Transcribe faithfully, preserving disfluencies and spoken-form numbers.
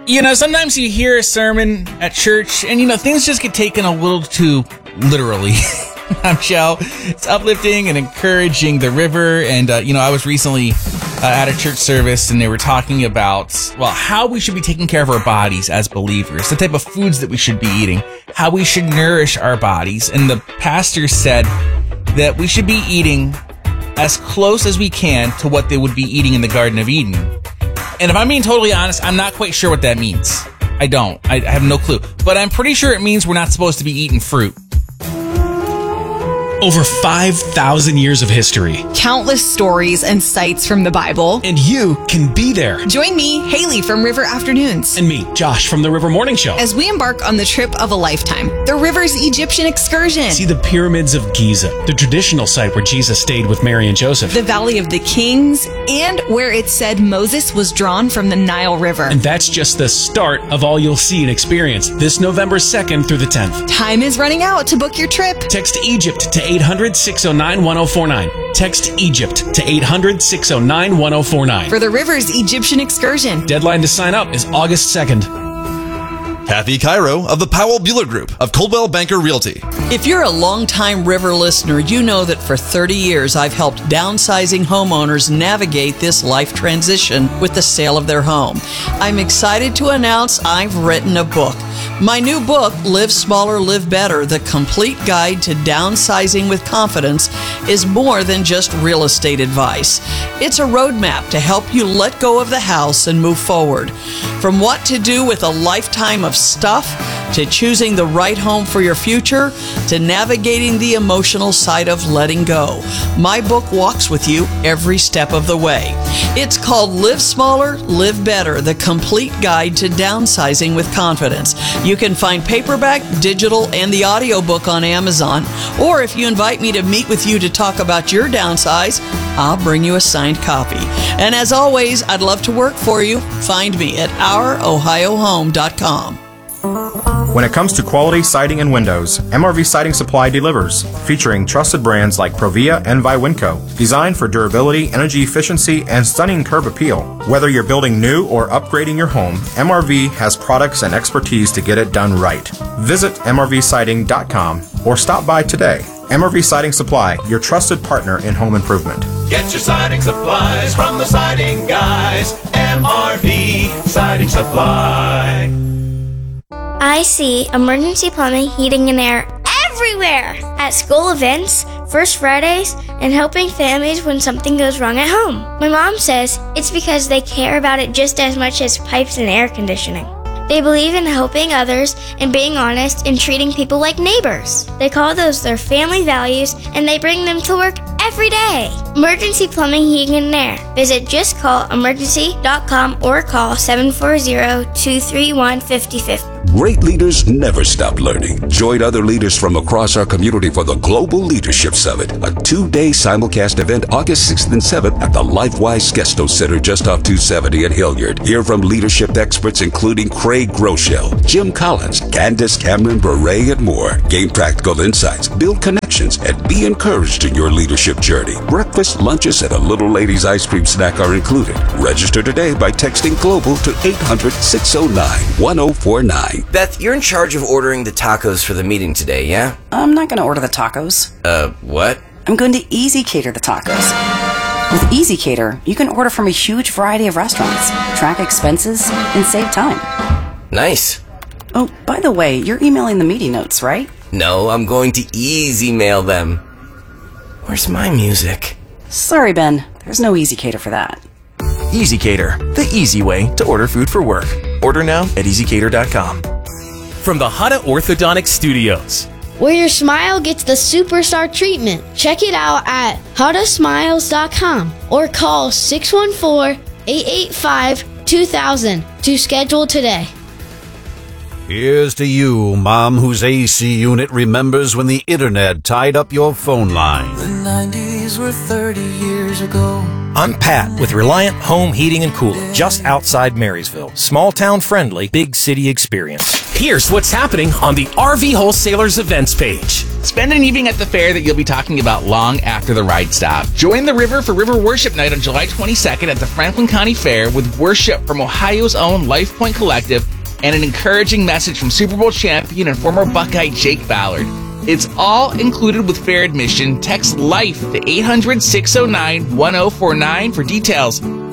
You know, sometimes you hear a sermon at church and, you know, things just get taken a little too literally. I'm Shell. It's uplifting and encouraging the river. And, uh, you know, I was recently uh, at a church service and they were talking about, well, how we should be taking care of our bodies as believers, the type of foods that we should be eating, how we should nourish our bodies. And the pastor said that we should be eating as close as we can to what they would be eating in the Garden of Eden. And if I'm being totally honest, I'm not quite sure what that means. I don't. I have no clue. But I'm pretty sure it means we're not supposed to be eating fruit. Over five thousand years of history. Countless stories and sights from the Bible. And you can be there. Join me, Haley from River Afternoons. And me, Josh from the River Morning Show. As we embark on the trip of a lifetime, the River's Egyptian excursion. See the pyramids of Giza, the traditional site where Jesus stayed with Mary and Joseph. The Valley of the Kings, and where it said Moses was drawn from the Nile River. And that's just the start of all you'll see and experience this November second through the tenth. Time is running out to book your trip. Text Egypt to eight hundred, six oh nine, one oh four nine. Text Egypt to eight hundred, six oh nine, one oh four nine. For the River's Egyptian excursion. Deadline to sign up is August second. Kathy Cairo of the Powell Bueller Group of Coldwell Banker Realty. If you're a longtime River listener, you know that for thirty years I've helped downsizing homeowners navigate this life transition with the sale of their home. I'm excited to announce I've written a book. My new book, Live Smaller, Live Better, The Complete Guide to Downsizing with Confidence, is more than just real estate advice. It's a roadmap to help you let go of the house and move forward. From what to do with a lifetime of stuff, to choosing the right home for your future, to navigating the emotional side of letting go. My book walks with you every step of the way. It's called Live Smaller, Live Better, The Complete Guide to Downsizing with Confidence. You can find paperback, digital, and the audiobook on Amazon. Or if you invite me to meet with you to talk about your downsize, I'll bring you a signed copy. And as always, I'd love to work for you. Find me at our ohio home dot com. When it comes to quality siding and windows, M R V Siding Supply delivers, featuring trusted brands like Provia and Viwinco, designed for durability, energy efficiency, and stunning curb appeal. Whether you're building new or upgrading your home, M R V has products and expertise to get it done right. Visit M R V siding dot com or stop by today. M R V Siding Supply, your trusted partner in home improvement. Get your siding supplies from the siding guys. M R V Siding Supply. I see emergency plumbing, heating, and air everywhere at school events, First Fridays, and helping families when something goes wrong at home. My mom says it's because they care about it just as much as pipes and air conditioning. They believe in helping others and being honest and treating people like neighbors. They call those their family values, and they bring them to work every day. Emergency Plumbing, Heating, and Air. Visit just call emergency dot com or call seven four zero, two three one, five oh five oh. Great leaders never stop learning. Join other leaders from across our community for the Global Leadership Summit, a two-day simulcast event August sixth and seventh at the LifeWise Gesto Center just off two seventy at Hilliard. Hear from leadership experts including Craig Groeschel, Jim Collins, Candace Cameron Bure, and more. Gain practical insights, build connections, and be encouraged in your leadership journey. Breakfast, lunches, and a Little Lady's ice cream snack are included. Register today by texting GLOBAL to eight hundred, six oh nine, one oh four nine. Beth, you're in charge of ordering the tacos for the meeting today, yeah? I'm not going to order the tacos. Uh, what? I'm going to Easy Cater the tacos. With Easy Cater, you can order from a huge variety of restaurants, track expenses, and save time. Nice. Oh, by the way, you're emailing the meeting notes, right? No, I'm going to easy mail them. Where's my music? Sorry, Ben. There's no Easy Cater for that. Easy Cater, the easy way to order food for work. Order now at easy cater dot com. From the Hada Orthodontic Studios, where your smile gets the superstar treatment. Check it out at hada smiles dot com or call six one four, eight eight five, two thousand to schedule today. Here's to you, Mom, whose A C unit remembers when the internet tied up your phone line. The nineties days were thirty years ago. I'm Pat with Reliant Home Heating and Cooling, just outside Marysville. Small town friendly, big city experience. Here's what's happening on the R V Wholesalers events page. Spend an evening at the fair that you'll be talking about long after the ride stop. Join the river for River Worship Night on July twenty-second at the Franklin County Fair with worship from Ohio's own Life Point Collective and an encouraging message from Super Bowl champion and former Buckeye Jake Ballard. It's all included with fair admission. Text LIFE to eight hundred, six oh nine, one oh four nine for details.